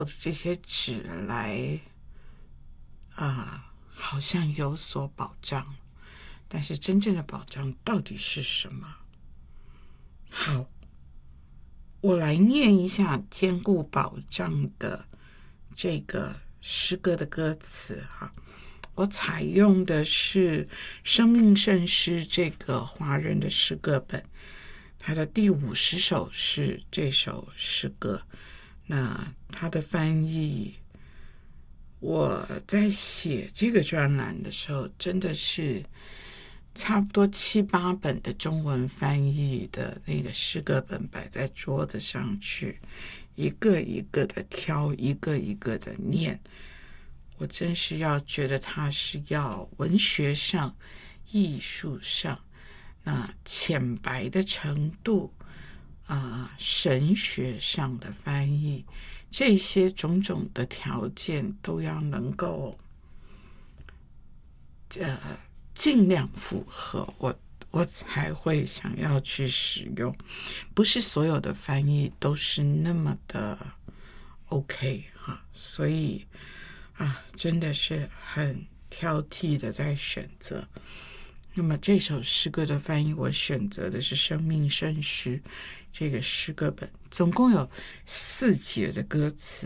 这些纸来好像有所保障，但是真正的保障到底是什么？好，我来念一下坚固保障的这个诗歌的歌词哈。我采用的是生命圣诗这个华人的诗歌本，它的第50首是这首诗歌。那它的翻译，我在写这个专栏的时候，真的是差不多7、8本的中文翻译的那个诗歌本摆在桌子上去，一个一个的挑，一个一个的念。我真是要觉得它是要文学上、艺术上，那浅白的程度神学上的翻译，这些种种的条件都要能够尽量符合，我才会想要去使用。不是所有的翻译都是那么的 OK 哈，所以真的是很挑剔的在选择。那么这首诗歌的翻译，我选择的是生命圣诗这个诗歌本，总共有4节的歌词。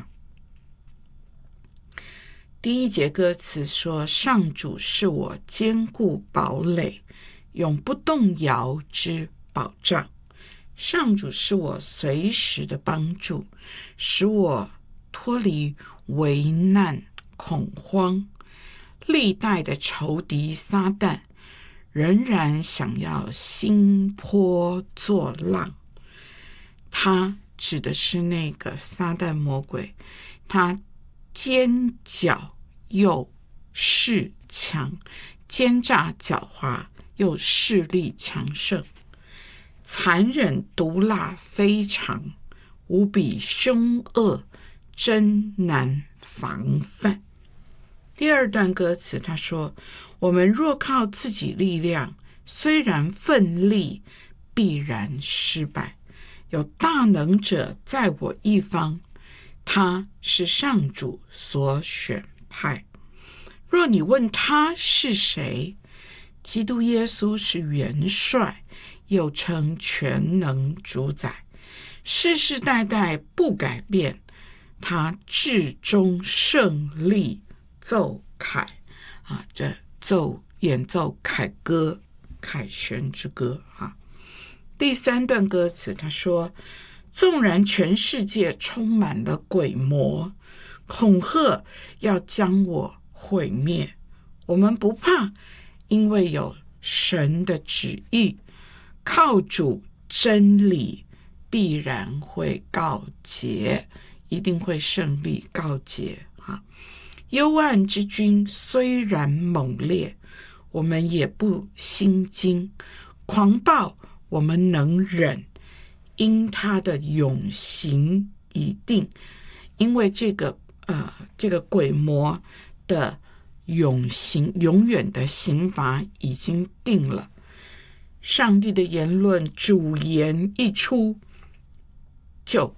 第1节歌词说：上主是我坚固堡垒，永不动摇之保障。上主是我随时的帮助，使我脱离危难恐慌。历代的仇敌撒旦仍然想要兴波作浪，他指的是那个撒旦魔鬼，他奸狡又势强，奸诈狡猾又势力强盛，残忍毒辣非常，无比凶恶，真难防范。第2段歌词他说：我们若靠自己力量，虽然奋力，必然失败。有大能者在我一方，他是上主所选派。若你问他是谁，基督耶稣是元帅，又称全能主宰，世世代代不改变，他至终胜利奏凯这演奏凯歌，凯旋之歌第3段歌词他说：纵然全世界充满了鬼魔，恐吓要将我毁灭，我们不怕，因为有神的旨意，靠主真理必然会告捷，一定会胜利告捷幽暗之君虽然猛烈，我们也不心惊，狂暴我们能忍，因他的永刑已定。因为这个鬼魔的永远的刑罚已经定了。上帝的言论主言一出，就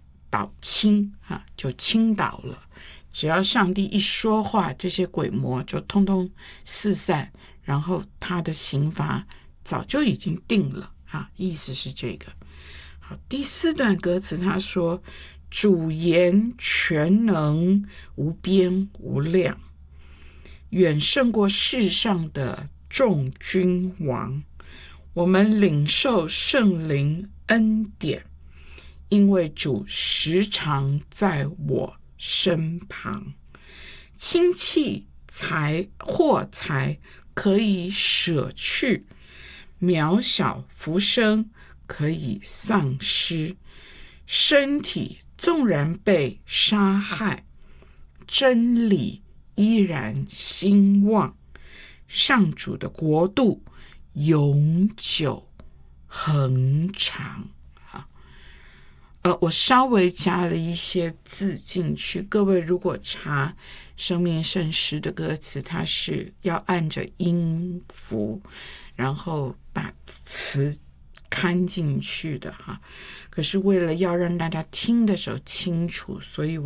倾倒了。只要上帝一说话，这些鬼魔就通通四散，然后他的刑罚早就已经定了意思是这个。好，第4段歌词他说：主言全能无边无量，远胜过世上的众君王。我们领受圣灵恩典，因为主时常在我身旁。亲戚货财可以舍去，渺小浮生可以丧失，身体纵然被杀害，真理依然兴旺。上主的国度永久恒长我稍微加了一些字进去，各位如果查生命圣诗的歌词，它是要按着音符，然后把词看进去的哈。可是为了要让大家听的时候清楚，所以